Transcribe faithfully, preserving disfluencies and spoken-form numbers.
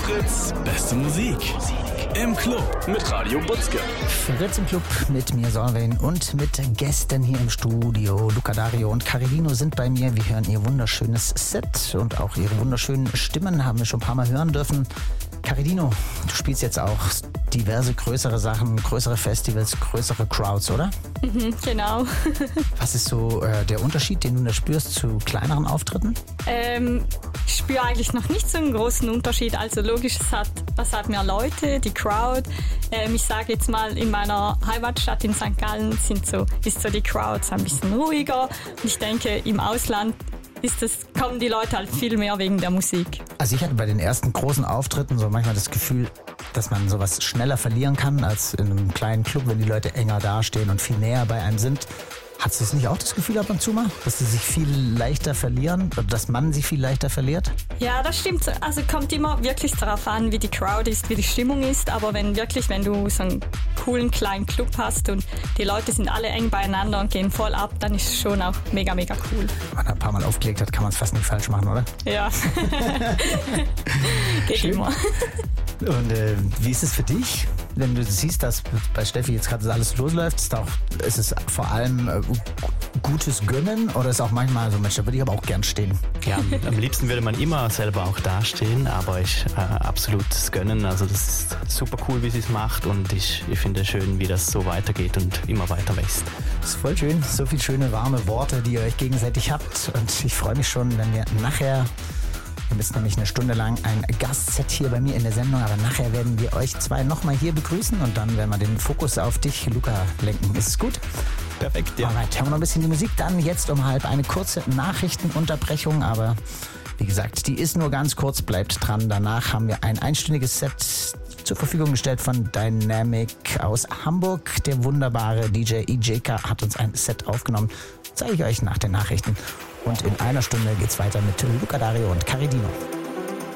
Fritz, beste Musik. Im Club mit Radio Butzke. Fritz im Club mit mir, Solveig, und mit Gästen hier im Studio. Luca Dario und Caridino sind bei mir. Wir hören ihr wunderschönes Set und auch ihre wunderschönen Stimmen haben wir schon ein paar Mal hören dürfen. Caridino, du spielst jetzt auch diverse größere Sachen, größere Festivals, größere Crowds, oder? Mhm, genau. Was ist so äh, der Unterschied, den du da spürst zu kleineren Auftritten? Ähm, ich spüre eigentlich noch nicht so einen großen Unterschied. Also logisch, es hat, es hat mehr Leute, die Crowd. Ähm, ich sage jetzt mal, in meiner Heimatstadt in Sankt Gallen sind so, ist so die Crowds ein bisschen ruhiger. Und ich denke, im Ausland ist das, kommen die Leute halt viel mehr wegen der Musik. Also ich hatte bei den ersten großen Auftritten so manchmal das Gefühl, dass man sowas schneller verlieren kann als in einem kleinen Club, wenn die Leute enger dastehen und viel näher bei einem sind. Hast du das nicht auch das Gefühl ab und zu mal, dass sie sich viel leichter verlieren oder dass man sich viel leichter verliert? Ja, das stimmt. Also kommt immer wirklich darauf an, wie die Crowd ist, wie die Stimmung ist. Aber wenn wirklich, wenn du so einen coolen kleinen Club hast und die Leute sind alle eng beieinander und gehen voll ab, dann ist es schon auch mega, mega cool. Wenn man ein paar Mal aufgelegt hat, kann man es fast nicht falsch machen, oder? Ja. Geht Schön. immer. Und äh, wie ist es für dich, wenn du siehst, dass bei Steffi jetzt gerade alles losläuft? Ist, auch, ist es vor allem äh, gutes Gönnen oder ist auch manchmal so, Mensch, da würde ich aber auch gern stehen? Ja, am liebsten würde man immer selber auch dastehen, aber ich äh, absolutes Gönnen. Also das ist super cool, wie sie es macht und ich, ich finde es schön, wie das so weitergeht und immer weiter wächst. Das ist voll schön, so viele schöne warme Worte, die ihr euch gegenseitig habt und ich freue mich schon, wenn wir nachher... Du bist nämlich eine Stunde lang ein Gastset hier bei mir in der Sendung, aber nachher werden wir euch zwei nochmal hier begrüßen und dann werden wir den Fokus auf dich, Luca, lenken. Ist es gut? Perfekt, ja. Alright, hören wir noch ein bisschen die Musik, dann jetzt um halb eine kurze Nachrichtenunterbrechung, aber wie gesagt, die ist nur ganz kurz, bleibt dran. Danach haben wir ein einstündiges Set zur Verfügung gestellt von Dynamic aus Hamburg. Der wunderbare D J E J K hat uns ein Set aufgenommen. Zeige ich euch nach den Nachrichten. Und in einer Stunde geht's weiter mit Luca Dario und Caridino.